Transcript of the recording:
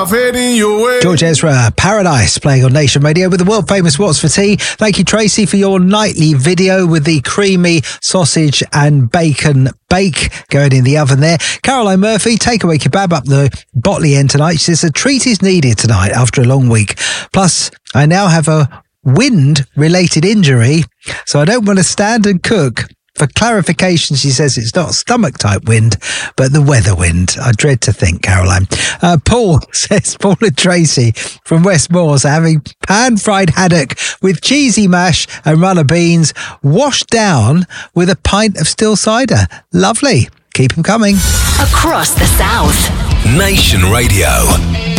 George Ezra, Paradise, playing on Nation Radio with the world famous What's for Tea. Thank you, Tracy, for your nightly video with the creamy sausage and bacon bake going in the oven there. Caroline Murphy, takeaway kebab up the Botley end tonight. She says a treat is needed tonight after a long week. Plus, I now have a wind-related injury, so I don't want to stand and cook. For clarification, she says it's not stomach-type wind, but the weather wind. I dread to think, Caroline. Paul says, Paul and Tracy from West Moors are having pan-fried haddock with cheesy mash and runner beans, washed down with a pint of still cider. Lovely. Keep them coming. Across the South. Nation Radio.